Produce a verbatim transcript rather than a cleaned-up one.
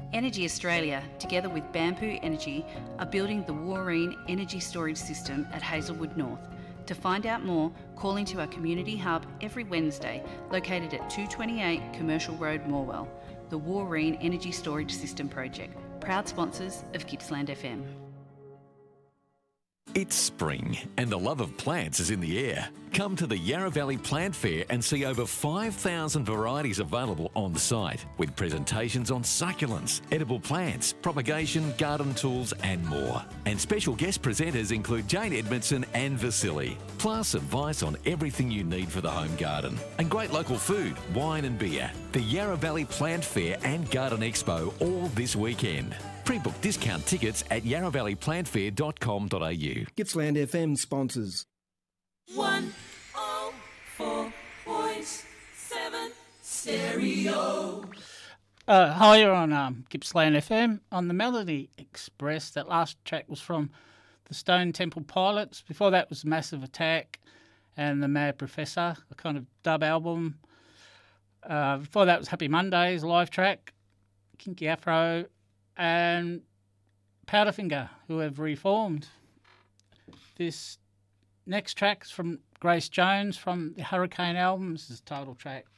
Energy Australia, together with Bamboo Energy, are building the Warreen Energy Storage System at Hazelwood North. To find out more, call into our community hub every Wednesday, located at two twenty-eight Commercial Road, Morwell. The Warreen Energy Storage System Project, proud sponsors of Gippsland F M. It's spring and the love of plants is in the air. Come to the Yarra Valley Plant Fair and see over five thousand varieties available on site, with presentations on succulents, edible plants, propagation, garden tools and more. And special guest presenters include Jane Edmondson and Vasily. Plus advice on everything you need for the home garden. And great local food, wine and beer. The Yarra Valley Plant Fair and Garden Expo all this weekend. Pre-book discount tickets at yarra valley plant fair dot com dot a u. Gippsland F M sponsors. one oh four point seven Stereo. Uh, hi, you're on um, Gippsland F M on the Melody Express. That last track was from the Stone Temple Pilots. Before that was Massive Attack and the Mad Professor, a kind of dub album. Uh, before that was Happy Mondays, live track, Kinky Afro, and Powderfinger, who have reformed. This next track is from Grace Jones from the Hurricane album. This is the title track.